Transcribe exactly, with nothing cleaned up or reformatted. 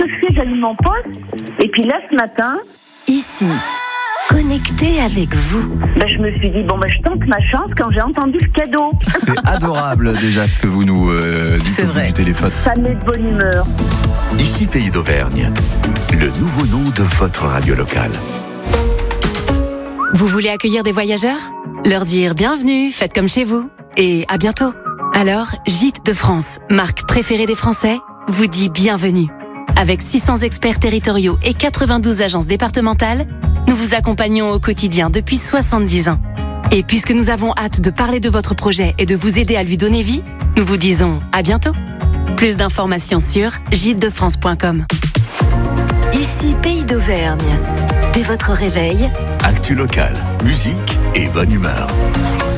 que je fais, j'allume mon poste. Et puis là, ce matin... Ici, connecté avec vous. Ben, je me suis dit, bon, ben, je tente ma chance quand j'ai entendu le cadeau. C'est adorable déjà ce que vous nous euh, dites C'est au bout vrai. du téléphone. Ça met de bonne humeur. Ici Pays d'Auvergne, le nouveau nom de votre radio locale. Vous voulez accueillir des voyageurs ? Leur dire bienvenue, faites comme chez vous. Et à bientôt. Alors, Gîtes de France, marque préférée des Français, vous dit bienvenue. Avec six cents experts territoriaux et quatre-vingt-douze agences départementales, nous vous accompagnons au quotidien depuis soixante-dix ans. Et puisque nous avons hâte de parler de votre projet et de vous aider à lui donner vie, nous vous disons à bientôt. Plus d'informations sur gîtes de france point com. Ici Pays d'Auvergne. Dès votre réveil, Actu locale, musique et bonne humeur.